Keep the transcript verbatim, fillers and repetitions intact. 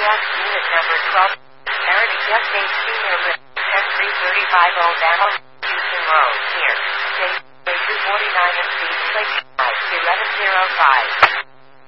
X unit number twelve, Heritage F H Senior Lift, ten three thirty-five Old Ammo, Houston Road, here, State two forty-nine and Speed Plate, eleven oh five.